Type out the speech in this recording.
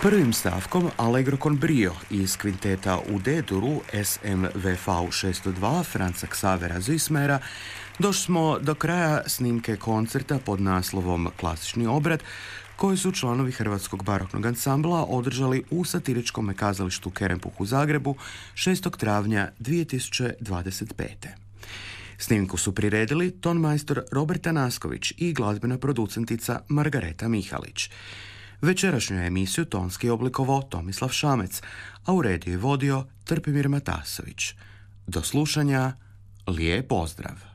Prvim stavkom Allegro con brio iz kvinteta u D-duru SMVV 602 Franza Xavera Zismera došli smo do kraja snimke koncerta pod naslovom Klasični obrat koji su članovi Hrvatskog baroknog ansambla održali u satiričkom kazalištu Kerempuh u Zagrebu 6. travnja 2025. Snimku su priredili tonmajstor Robert Tanasković i glazbena producentica Margareta Mihalić. Večerašnju emisiju tonski oblikovao Tomislav Šamec, a u rediju je vodio Trpimir Matasović. Do slušanja, lijep pozdrav!